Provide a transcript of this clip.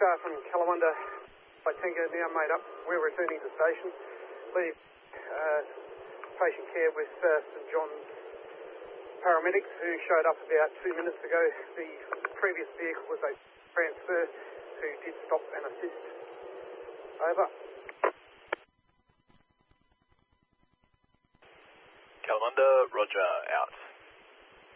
from Kalamunda by Tango now made up. We're returning to station. Leave patient care with St John's paramedics who showed up about 2 minutes ago. The previous vehicle was a transfer who did stop and assist. Over. Kalamunda, roger, out.